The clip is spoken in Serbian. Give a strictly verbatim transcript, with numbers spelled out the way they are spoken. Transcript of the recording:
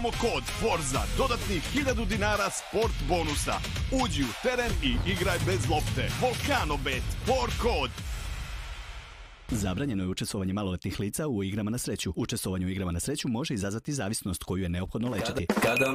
promo kod Forza, dodatnih hiljadu dinara sport bonusa. Uđi u teren i igraj bez lopte. Volkanobet, for kod. Zabranjeno je učestvovanje maloletnih lica u igrama na sreću. Učestvovanje u igrama na sreću može izazvati zavisnost koju je neophodno lečiti. Kada, kada